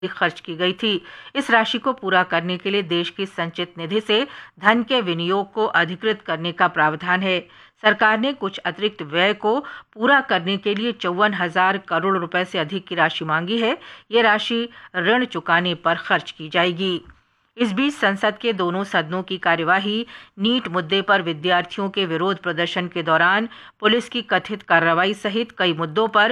खर्च की गई थी। इस राशि को पूरा करने के लिए देश की संचित निधि से धन के विनियोग को अधिकृत करने का प्रावधान है। सरकार ने कुछ अतिरिक्त व्यय को पूरा करने के लिए 54,000 करोड़ रुपए से अधिक की राशि मांगी है। ये राशि ऋण चुकाने पर खर्च की जाएगी। इस बीच संसद के दोनों सदनों की कार्यवाही नीट मुद्दे पर विद्यार्थियों के विरोध प्रदर्शन के दौरान पुलिस की कथित कार्रवाई सहित कई मुद्दों पर